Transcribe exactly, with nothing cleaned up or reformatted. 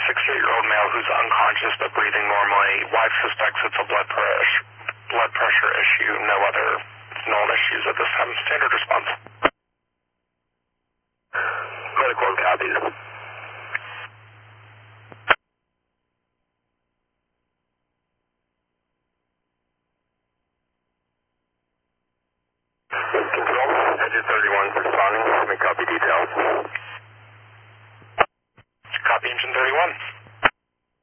sixty-eight-year-old male who's unconscious but breathing normally. Wife suspects it's a blood pressure, blood pressure issue. No other known issues at this time. Standard response. Medical and copies. Control, Edge thirty-one responding. Let me copy details.